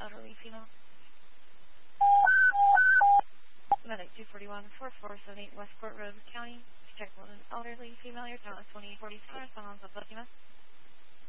elderly female. Medic 241-4478 Westport Road, County. Check one elderly female. Your town is 2845. Someone's up looking up.